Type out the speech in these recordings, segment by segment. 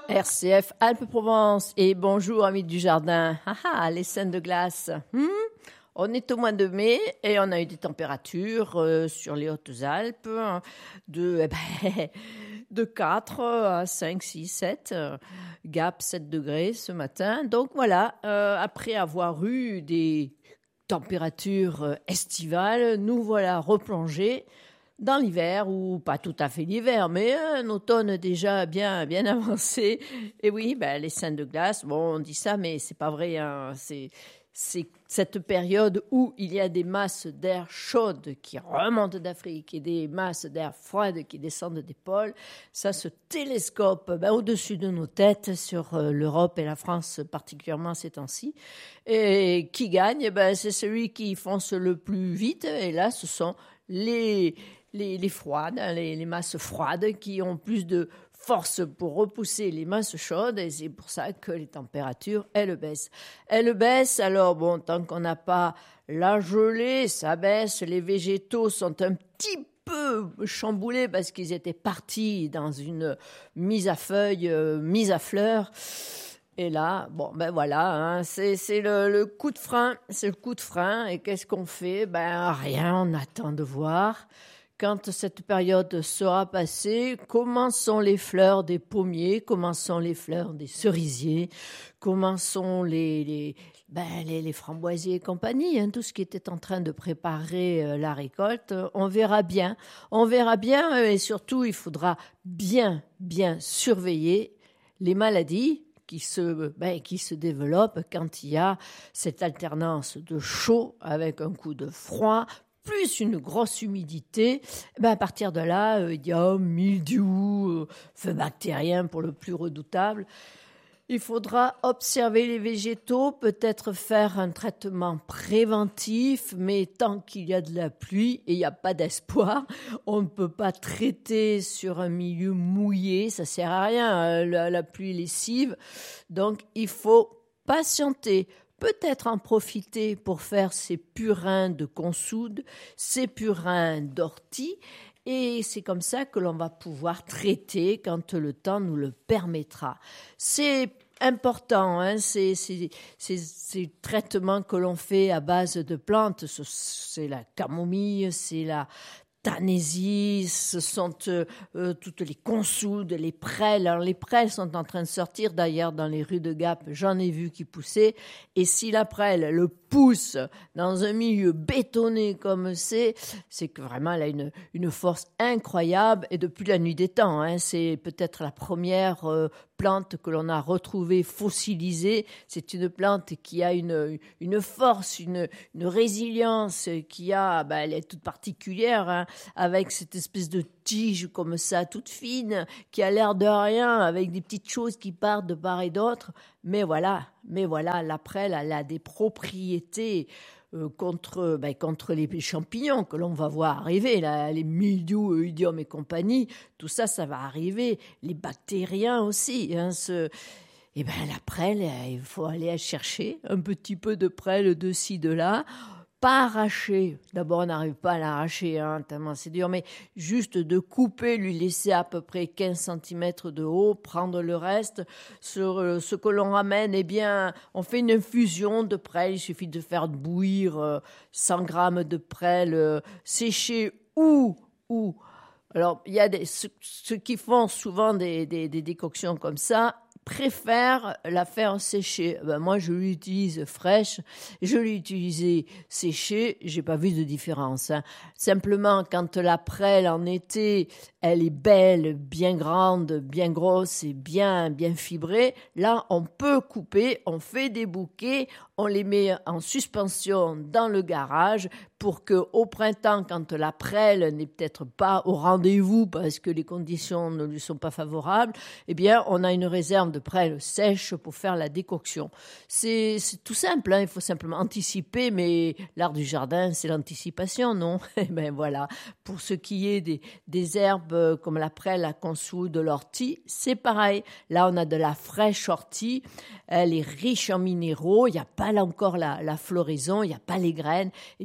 RCF Alpes-Provence et bonjour amis du jardin. Les scènes de glace. On est au mois de mai et on a eu des températures sur les Hautes-Alpes de 4 à 5, 6, 7. Gap 7 degrés ce matin. Donc voilà, après avoir eu des températures estivales, nous voilà replongés dans l'hiver, ou pas tout à fait l'hiver, mais un automne déjà bien avancé. Et oui, les scènes de glace, bon, on dit ça, mais c'est pas vrai. Hein. C'est cette période où il y a des masses d'air chaudes qui remontent d'Afrique et des masses d'air froides qui descendent des pôles. Ça se télescope au-dessus de nos têtes sur l'Europe et la France particulièrement ces temps-ci. Et qui gagne c'est celui qui fonce le plus vite. Et là, ce sont les froides, les masses froides qui ont plus de force pour repousser les masses chaudes et c'est pour ça que les températures, elles baissent. Elles baissent, alors bon, tant qu'on n'a pas la gelée, ça baisse, les végétaux sont un petit peu chamboulés parce qu'ils étaient partis dans une mise à feuilles, mise à fleurs. Et là, voilà, c'est le coup de frein, c'est le coup de frein. Et qu'est-ce qu'on fait ? Rien, on attend de voir. Quand cette période sera passée, comment sont les fleurs des pommiers, comment sont les fleurs des cerisiers, comment sont les framboisiers et compagnie, tout ce qui était en train de préparer la récolte, on verra bien. Et surtout, il faudra bien surveiller les maladies qui se développent quand il y a cette alternance de chaud avec un coup de froid, plus une grosse humidité. À partir de là, il y a mildiou, feu bactérien pour le plus redoutable. Il faudra observer les végétaux, peut-être faire un traitement préventif, mais tant qu'il y a de la pluie et il n'y a pas d'espoir, on ne peut pas traiter sur un milieu mouillé, ça ne sert à rien, la pluie lessive. Donc il faut patienter, peut-être en profiter pour faire ces purins de consoude, ces purins d'ortie. Et c'est comme ça que l'on va pouvoir traiter quand le temps nous le permettra. C'est important, ces traitements que l'on fait à base de plantes, c'est la camomille, c'est la Tanésie, ce sont toutes les consoudes, les prêles. Alors les prêles sont en train de sortir d'ailleurs dans les rues de Gap, j'en ai vu qui poussaient. Et si la prêle le pousse dans un milieu bétonné comme c'est que vraiment elle a une force incroyable. Et depuis la nuit des temps, c'est peut-être la première plante que l'on a retrouvée fossilisée. C'est une plante qui a une force, une résilience, elle est toute particulière, avec cette espèce de tige comme ça, toute fine, qui a l'air de rien, avec des petites choses qui partent de part et d'autre. Mais voilà, la prêle, elle a des propriétés contre les champignons que l'on va voir arriver, là, les mildious, oïdium et compagnie, tout ça, ça va arriver. Les bactériens aussi, la prêle, il faut aller chercher un petit peu de prêle de ci, de là. Pas arracher, d'abord on n'arrive pas à l'arracher, tellement c'est dur, mais juste de couper, lui laisser à peu près 15 cm de haut, prendre le reste. Sur ce que l'on ramène, on fait une infusion de prêle, il suffit de faire bouillir 100 grammes de prêle séché ou alors il y a ceux qui font souvent des décoctions comme ça, préfère la faire sécher. Moi, je l'utilise fraîche. Je l'ai utilisée séchée. J'ai pas vu de différence. Simplement, quand la prêle en été, elle est belle, bien grande, bien grosse et bien fibrée. Là, on peut couper. On fait des bouquets. On les met en suspension dans le garage pour que au printemps, quand la prêle n'est peut-être pas au rendez-vous parce que les conditions ne lui sont pas favorables, on a une réserve de prêle sèche pour faire la décoction. C'est tout simple, il faut simplement anticiper, mais l'art du jardin, c'est l'anticipation, non ? Voilà. Pour ce qui est des herbes comme la prêle, la consoude, l'ortie, c'est pareil. Là, on a de la fraîche ortie, elle est riche en minéraux, il n'y a pas là encore la floraison, il n'y a pas les graines. C'est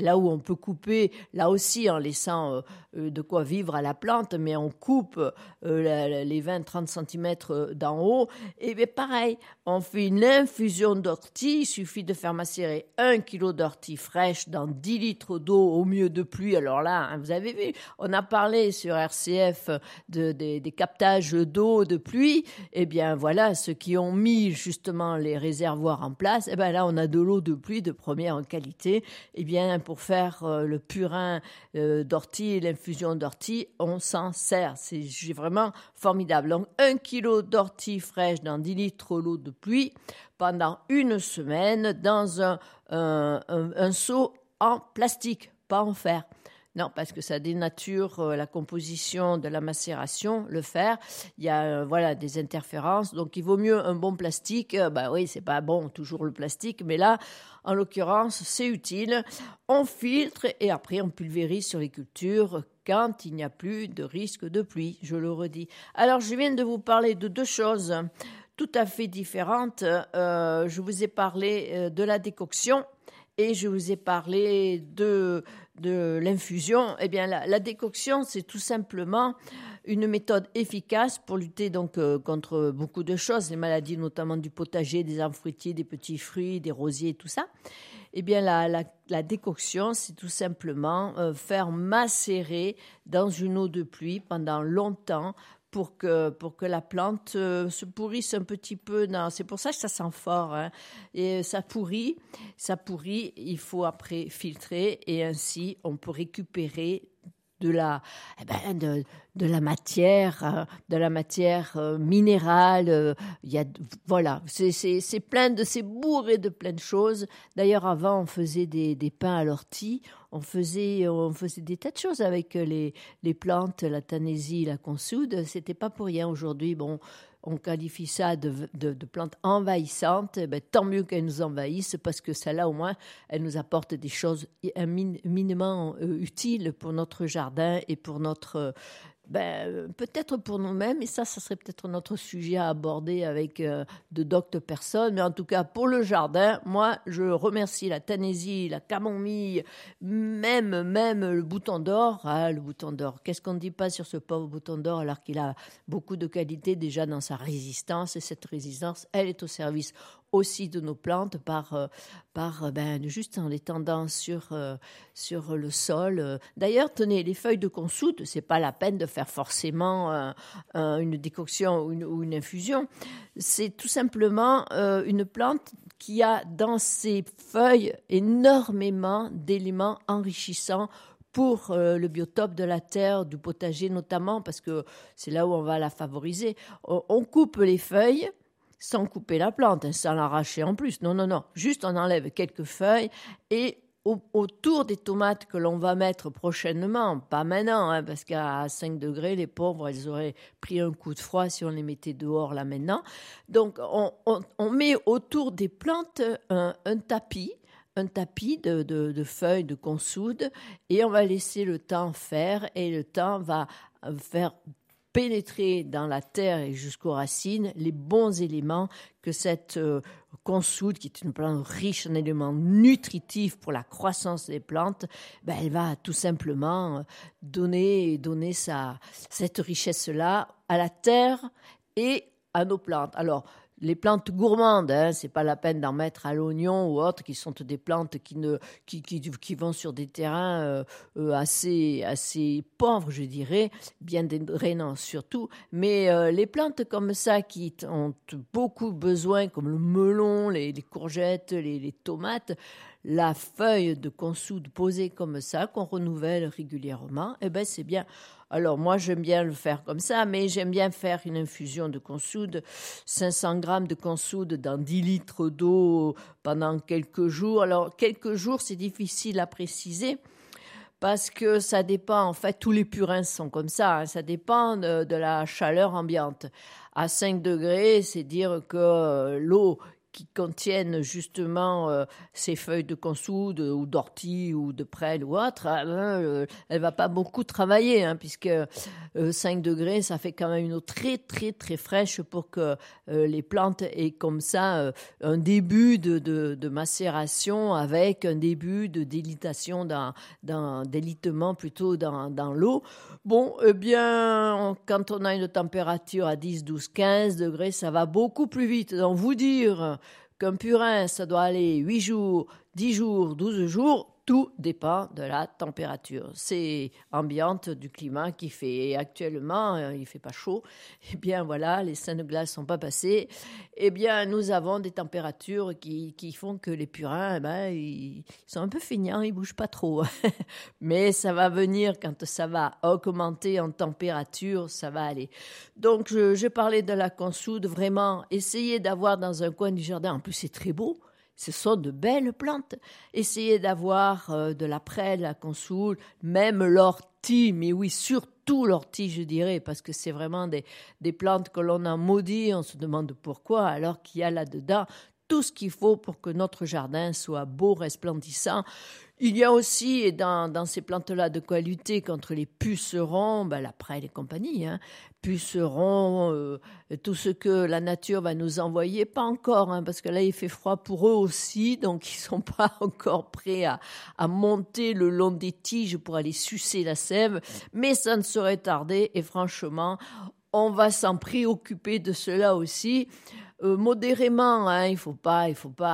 là où on peut couper, là aussi en laissant de quoi vivre à la plante, mais on coupe les 20-30 cm d'en haut. Et bien pareil, on fait une infusion d'ortie. Il suffit de faire macérer 1 kg d'ortie fraîche dans 10 litres d'eau au milieu de pluie. Alors là, vous avez vu, on a parlé sur RCF des captages d'eau de pluie. Eh bien voilà, ceux qui ont mis justement les réservoirs en place, eh bien là on a de l'eau de pluie de première qualité. Eh bien pour faire le purin d'ortie et l'infusion d'ortie, on s'en sert. C'est vraiment formidable. Donc 1 kg d'ortie fraîche dans 10 litres d'eau de pluie pendant une semaine dans un seau en plastique, pas en fer. Non, parce que ça dénature la composition de la macération, le fer. Il y a des interférences. Donc, il vaut mieux un bon plastique. Oui, c'est pas bon toujours le plastique, mais là, en l'occurrence, c'est utile. On filtre et après, on pulvérise sur les cultures quand il n'y a plus de risque de pluie, je le redis. Alors, je viens de vous parler de 2 choses tout à fait différentes. Je vous ai parlé de la décoction et je vous ai parlé de l'infusion. Eh bien, la décoction, c'est tout simplement une méthode efficace pour lutter donc contre beaucoup de choses, les maladies notamment du potager, des arbres fruitiers, des petits fruits, des rosiers, tout ça. Eh bien, la décoction, c'est tout simplement faire macérer dans une eau de pluie pendant longtemps pour que la plante se pourrisse un petit peu. C'est pour ça que ça sent fort. Hein. Et ça pourrit, il faut après filtrer et ainsi on peut récupérer de la matière minérale. C'est plein c'est bourré de plein de choses. D'ailleurs, avant, on faisait des pains à l'ortie. On faisait des tas de choses avec les plantes, la tanésie, la consoude. C'était pas pour rien. Aujourd'hui, on qualifie ça de plantes envahissantes. Tant mieux qu'elles nous envahissent parce que celle-là, au moins, elle nous apporte des choses éminemment utiles pour notre jardin et pour notre... peut-être pour nous-mêmes, et ça serait peut-être notre sujet à aborder avec de doctes personnes, mais en tout cas pour le jardin, moi je remercie la tanésie, la camomille, même le bouton d'or. Le bouton d'or, qu'est-ce qu'on ne dit pas sur ce pauvre bouton d'or alors qu'il a beaucoup de qualités déjà dans sa résistance, et cette résistance, elle est au service aussi de nos plantes juste en les tendant sur le sol. D'ailleurs, tenez, les feuilles de consoude, c'est pas la peine de faire forcément une décoction ou une infusion. C'est tout simplement une plante qui a dans ses feuilles énormément d'éléments enrichissants pour le biotope de la terre, du potager notamment, parce que c'est là où on va la favoriser. On coupe les feuilles, sans couper la plante, sans l'arracher en plus. Non. Juste on enlève quelques feuilles et autour des tomates que l'on va mettre prochainement, pas maintenant, parce qu'à 5 degrés, les pauvres, elles auraient pris un coup de froid si on les mettait dehors là maintenant. Donc on met autour des plantes un tapis de feuilles de consoude et on va laisser le temps faire et le temps va faire pénétrer dans la terre et jusqu'aux racines les bons éléments que cette consoude, qui est une plante riche en éléments nutritifs pour la croissance des plantes, elle va tout simplement donner cette richesse-là à la terre et à nos plantes. Alors, les plantes gourmandes, c'est pas la peine d'en mettre à l'oignon ou autres, qui sont des plantes qui vont sur des terrains assez pauvres, je dirais, bien drainants surtout. Mais les plantes comme ça qui ont beaucoup besoin, comme le melon, les courgettes, les tomates, la feuille de consoude posée comme ça, qu'on renouvelle régulièrement, c'est bien. Alors moi j'aime bien le faire comme ça, mais j'aime bien faire une infusion de consoude, 500 grammes de consoude dans 10 litres d'eau pendant quelques jours. Alors quelques jours, c'est difficile à préciser parce que ça dépend, en fait tous les purins sont comme ça, ça dépend de la chaleur ambiante. À 5 degrés, c'est dire que l'eau qui contiennent justement ces feuilles de consoude ou d'ortie ou de prêle ou autre, elle va pas beaucoup travailler, puisque 5 degrés, ça fait quand même une eau très très très fraîche pour que les plantes aient comme ça un début de macération avec un début de délitation, d'élitement plutôt dans l'eau. Bon, eh bien, quand on a une température à 10, 12, 15 degrés, ça va beaucoup plus vite. Donc, vous dire qu'un purin, ça doit aller 8 jours, 10 jours, 12 jours, tout dépend de la température. C'est ambiante du climat qui fait. Et actuellement, il fait pas chaud. Eh bien, voilà, les seins de glace sont pas passés. Eh bien, nous avons des températures qui font que les purins, ils sont un peu feignants, ils bougent pas trop. Mais ça va venir quand ça va augmenter en température, ça va aller. Donc, je parlais de la consoude, vraiment, essayez d'avoir dans un coin du jardin, en plus c'est très beau, ce sont de belles plantes. Essayez d'avoir de la prêle, la consoude, même l'ortie, mais oui, surtout l'ortie, je dirais, parce que c'est vraiment des plantes que l'on a maudit, on se demande pourquoi, alors qu'il y a là-dedans tout ce qu'il faut pour que notre jardin soit beau, resplendissant. Il y a aussi, dans ces plantes-là, de quoi lutter contre les pucerons, la prêle et compagnie, pucerons, tout ce que la nature va nous envoyer, pas encore, parce que là, il fait froid pour eux aussi, donc ils sont pas encore prêts à monter le long des tiges pour aller sucer la sève, mais ça ne saurait tarder, et franchement, on va s'en préoccuper de cela aussi, modérément, il faut pas,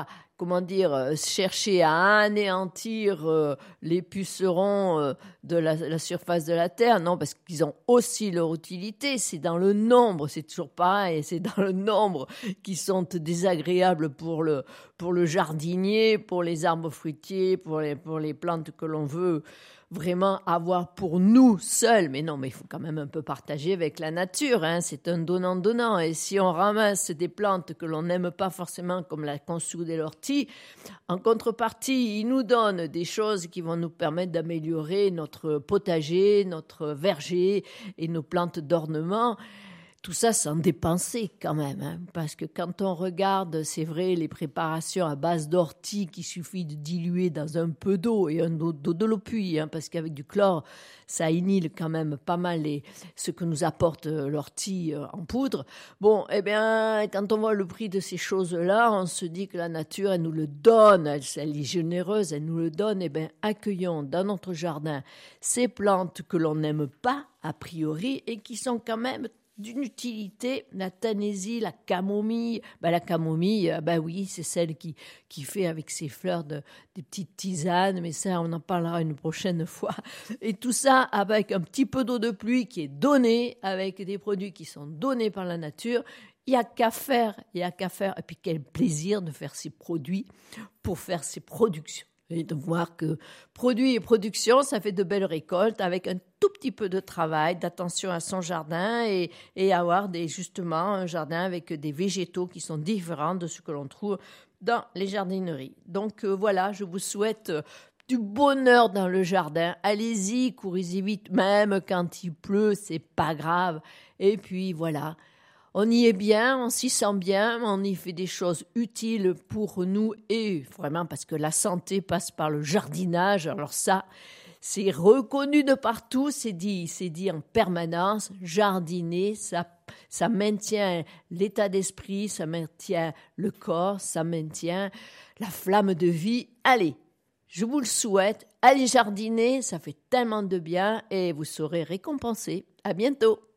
chercher à anéantir les pucerons de la surface de la terre, non, parce qu'ils ont aussi leur utilité, c'est dans le nombre, c'est toujours pareil, c'est dans le nombre qui sont désagréables pour le jardinier, pour les arbres fruitiers, pour les plantes que l'on veut vraiment avoir pour nous seuls, mais non, mais il faut quand même un peu partager avec la nature, c'est un donnant-donnant, et si on ramasse des plantes que l'on n'aime pas forcément, comme la consoude et l'ortie, en contrepartie, ils nous donnent des choses qui vont nous permettre d'améliorer notre potager, notre verger et nos plantes d'ornement. Tout ça sans dépenser quand même, parce que quand on regarde, c'est vrai, les préparations à base d'ortie qu'il suffit de diluer dans un peu d'eau et de l'eau pluie, parce qu'avec du chlore, ça inhale quand même pas mal ce que nous apporte l'ortie en poudre. Bon, eh bien, quand on voit le prix de ces choses-là, on se dit que la nature, elle nous le donne, elle est généreuse, elle nous le donne. Eh bien, accueillons dans notre jardin ces plantes que l'on n'aime pas, a priori, et qui sont quand même d'une utilité. La tanésie, la camomille, la camomille, oui, c'est celle qui fait avec ses fleurs des petites tisanes, mais ça, on en parlera une prochaine fois. Et tout ça avec un petit peu d'eau de pluie qui est donnée, avec des produits qui sont donnés par la nature. Il n'y a qu'à faire. Et puis quel plaisir de faire ces produits pour faire ces productions. Et de voir que produit et production, ça fait de belles récoltes avec un tout petit peu de travail, d'attention à son jardin et avoir justement un jardin avec des végétaux qui sont différents de ce que l'on trouve dans les jardineries. Donc voilà, je vous souhaite du bonheur dans le jardin. Allez-y, courez-y vite, même quand il pleut, c'est pas grave. Et puis voilà. On y est bien, on s'y sent bien, on y fait des choses utiles pour nous et vraiment parce que la santé passe par le jardinage. Alors ça, c'est reconnu de partout, c'est dit en permanence. Jardiner, ça maintient l'état d'esprit, ça maintient le corps, ça maintient la flamme de vie. Allez, je vous le souhaite, allez jardiner, ça fait tellement de bien et vous serez récompensés. À bientôt.